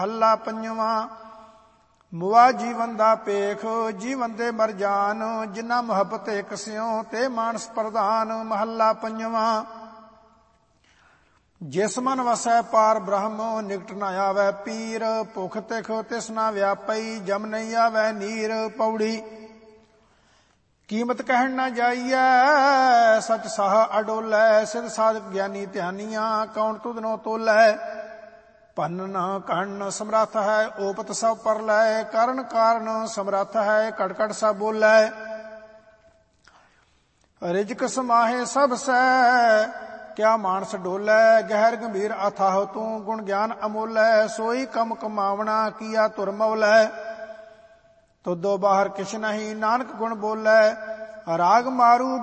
ਮਹੱਲਾ ਪੰਜਵਾਂ। ਮੁਆ ਜੀਵਨ ਦਾ ਪੇਖ, ਜੀਵਨ ਦੇ ਮਰ ਜਾਨ, ਜਿਨ੍ਹਾਂ ਮੁਹੱਬਤ ਇਕ ਸਿਉ ਤੇ ਮਾਨਸ ਪ੍ਰਧਾਨ। ਮਹੱਲਾ ਪੰਜਵਾਂ। ਜਿਸ ਮਨ ਵਸੈ ਪਾਰ ਬ੍ਰਹਮ, ਨਿਕਟ ਨ ਆਵੈ ਪੀਰ। ਭੁਖ ਤਿਖ ਤਿਸ ਨਾ ਵਿਆਪਈ, ਜਮ ਨਹੀਂ ਆਵੈ ਨੀਰ। ਪੌੜੀ। ਕੀਮਤ ਕਹਿਣ ਨਾ ਜਾਈਐ, ਸਚ ਸਾਹ ਅਡੋਲੈ। ਸਿਧ ਸਾਧਕ ਗਿਆਨੀ ਧਿਆਨੀਆਂ, ਕੌਣ ਤੁਧਨੋ ਤੋਲੈ। ਭੰਨ ਕਣ ਸਮਰੱਥ ਹੈ, ਓਪਤ ਸਭ ਪਰ ਲੈ। ਕਰਨ ਕਾਰਨ ਸਮਰੱਥ ਹੈ, ਘਟ ਘਟ ਸਭ ਬੋਲੈ। ਰਿਜਕ ਸਮਾਹੇ ਸਭ ਸੈ, ਕਿਆ ਮਾਨਸ ਡੋਲੈ। ਗਹਿਰ ਗੰਭੀਰ ਅਥਾਹ ਤੂੰ, ਗੁਣ ਗਿਆਨ ਅਮੋਲੈ। ਸੋਈ ਕਮ ਕਮਾਵਣਾ, ਕੀਆ ਧੁਰ ਮੌਲੈ। ਤੁਧੋ ਬਾਹਰ ਕਿਛ ਨਹੀਂ, ਨਾਨਕ ਗੁਣ ਬੋਲੈ। ਰਾਗ ਮਾਰੂ